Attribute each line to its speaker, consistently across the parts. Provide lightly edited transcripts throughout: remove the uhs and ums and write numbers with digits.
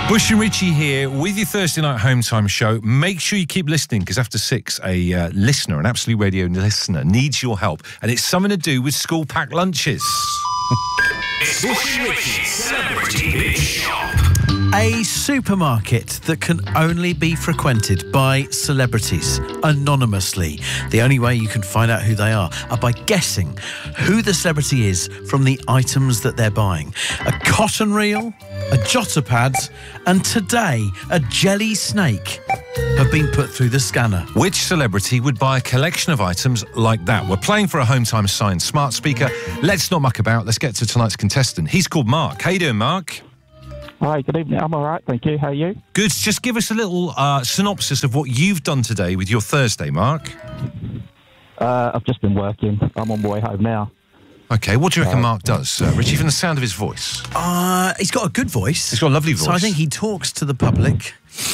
Speaker 1: Bush and Richie here with your Thursday night home time show. Make sure you keep listening because after 6, a listener, an Absolute Radio listener, needs your help, and it's something to do with school packed lunches.
Speaker 2: It's Bush and Richie's Celebrity Big Shop.
Speaker 3: A supermarket that can only be frequented by celebrities anonymously. The only way you can find out who they are by guessing who the celebrity is from the items that they're buying. A cotton reel, a jotter pad, and today a jelly snake have been put through the scanner.
Speaker 1: Which celebrity would buy a collection of items like that? We're playing for a Home Time Science smart speaker. Let's not muck about. Let's get to tonight's contestant. He's called Mark. How you doing, Mark?
Speaker 4: Hi, good evening. I'm all right, thank you. How are you?
Speaker 1: Good. Just give us a little synopsis of what you've done today with your Thursday, Mark.
Speaker 4: I've just been working. I'm on my way home now.
Speaker 1: Okay, what do you reckon Mark does, Richie, from the sound of his voice?
Speaker 3: He's got a good voice.
Speaker 1: He's got a lovely voice.
Speaker 3: So I think he talks to the public.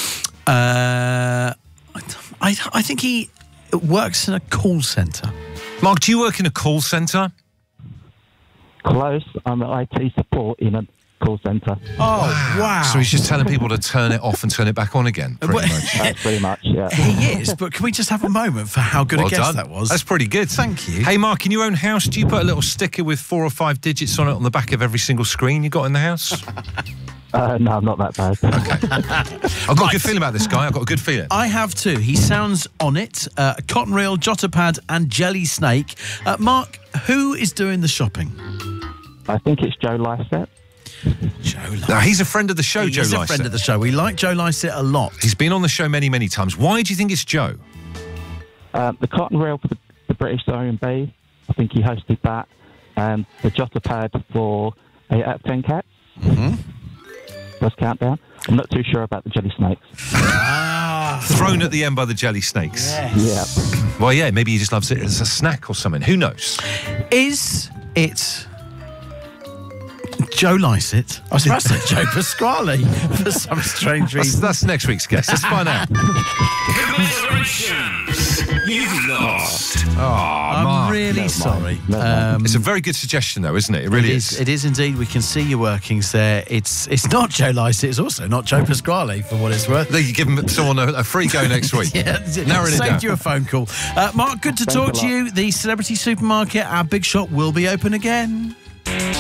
Speaker 3: I think he works in a call centre.
Speaker 1: Mark, do you work in a call centre?
Speaker 4: Close. I'm at IT support in a call centre.
Speaker 3: Oh, wow.
Speaker 1: So he's just telling people to turn it off and turn it back on again, pretty much.
Speaker 4: Pretty much, yeah.
Speaker 3: He is, but can we just have a moment for how good
Speaker 1: Well
Speaker 3: a guess
Speaker 1: done.
Speaker 3: that was?
Speaker 1: That's pretty good.
Speaker 3: Thank you.
Speaker 1: Hey, Mark, in your own house, do you put a little sticker with 4 or 5 digits on it on the back of every single screen you got in the house?
Speaker 4: No, I'm not that bad.
Speaker 1: Okay. I've got a good feeling about this guy. I've got a good feeling.
Speaker 3: I have too. He sounds on it. A cotton reel, jotter pad and jelly snake. Mark, who is doing the shopping?
Speaker 4: I think it's Joe Lycett.
Speaker 3: Joe Lycett.
Speaker 1: Now, he's a friend of the show, Joe
Speaker 3: He's a
Speaker 1: Lycett.
Speaker 3: friend of the show. We like Joe Lycett a lot.
Speaker 1: He's been on the show many, many times. Why do you think it's Joe?
Speaker 4: The cotton reel for the British R&B. I think he hosted that. And the jotter pad for 8 out of 10 cats.
Speaker 3: Mm-hmm.
Speaker 4: First countdown. I'm not too sure about the jelly snakes.
Speaker 1: Thrown at the end by the jelly snakes.
Speaker 3: Yes.
Speaker 4: Yeah.
Speaker 1: Well, yeah, maybe he just loves it as a snack or something. Who knows?
Speaker 3: Is it Joe Lycett? I was about to say Joe Pasquale for some strange reason.
Speaker 1: That's next week's guest. Let's find out.
Speaker 2: Congratulations, you've lost.
Speaker 1: Oh,
Speaker 3: I'm
Speaker 1: Mark.
Speaker 3: really sorry.
Speaker 1: It's a very good suggestion, though, isn't it? It really is.
Speaker 3: It is indeed. We can see your workings there. It's not Joe Lycett. It's also not Joe Pasquale, for what it's worth.
Speaker 1: They give him someone a free go next week.
Speaker 3: Yeah,
Speaker 1: Narrowing it down.
Speaker 3: saved you a phone call. Mark, good to
Speaker 4: Thanks
Speaker 3: talk
Speaker 4: a
Speaker 3: to
Speaker 4: lot.
Speaker 3: you. The Celebrity Supermarket, our big shop, will be open again.